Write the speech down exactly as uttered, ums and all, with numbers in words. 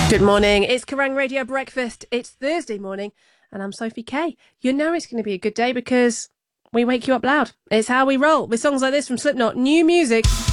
Good morning, it's Kerrang Radio Breakfast. It's Thursday morning and I'm Sophie Kay. You know it's going to be a good day because we wake you up loud. It's how we roll with songs like this from Slipknot. New music